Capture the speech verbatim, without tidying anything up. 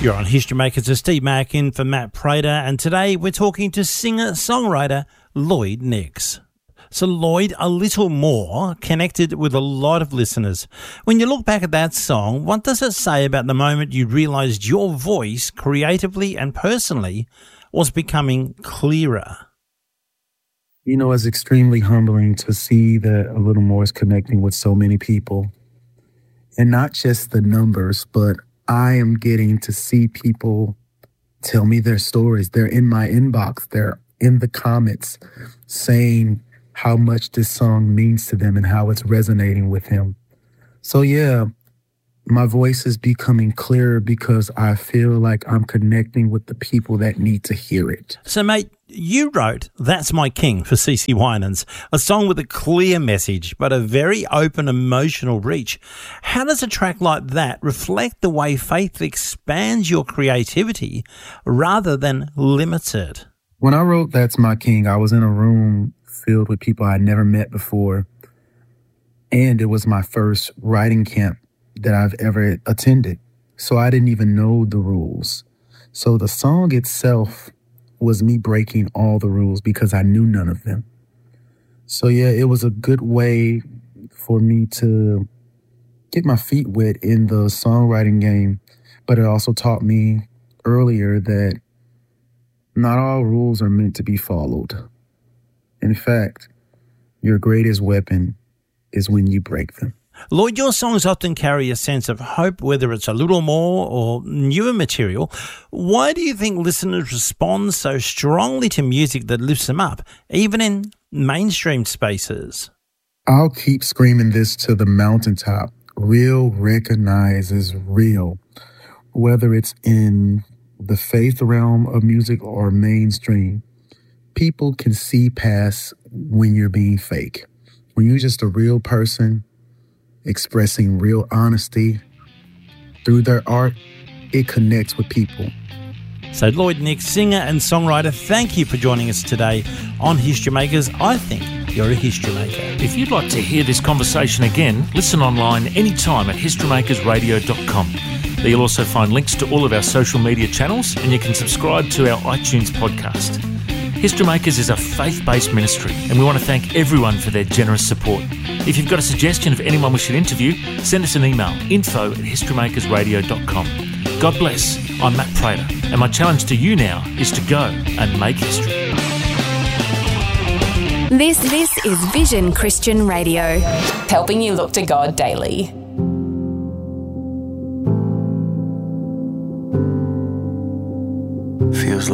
You're on History Makers with Steve Mack in for Matt Prater, and today we're talking to singer-songwriter Lloyd Nix. So Lloyd, A Little More connected with a lot of listeners. When you look back at that song, what does it say about the moment you realised your voice, creatively and personally, was becoming clearer? You know, it's extremely humbling to see that A Little More is connecting with so many people. And not just the numbers, but I am getting to see people tell me their stories. They're in my inbox. They're in the comments saying how much this song means to them and how it's resonating with him. So yeah, my voice is becoming clearer because I feel like I'm connecting with the people that need to hear it. So mate, you wrote That's My King for CeCe Winans, a song with a clear message but a very open emotional reach. How does a track like that reflect the way faith expands your creativity rather than limits it? When I wrote That's My King, I was in a room filled with people I'd never met before, and it was my first writing camp that I've ever attended. So I didn't even know the rules. So the song itself was me breaking all the rules because I knew none of them. So yeah, it was a good way for me to get my feet wet in the songwriting game, but it also taught me earlier that not all rules are meant to be followed. In fact, your greatest weapon is when you break them. Lloyd, your songs often carry a sense of hope, whether it's A Little More or newer material. Why do you think listeners respond so strongly to music that lifts them up, even in mainstream spaces? I'll keep screaming this to the mountaintop. Real recognizes real, whether it's in the faith realm of music or mainstream. People can see past when you're being fake. When you're just a real person expressing real honesty through their art, it connects with people. So Lloyd Nix, singer and songwriter, thank you for joining us today on History Makers. I think you're a history maker. If you'd like to hear this conversation again, listen online anytime at history makers radio dot com. There you'll also find links to all of our social media channels, and you can subscribe to our iTunes podcast. History Makers is a faith-based ministry, and we want to thank everyone for their generous support. If you've got a suggestion of anyone we should interview, send us an email, info at history makers radio dot com. God bless. I'm Matt Prater, and my challenge to you now is to go and make history. This, this is Vision Christian Radio, helping you look to God daily. Feels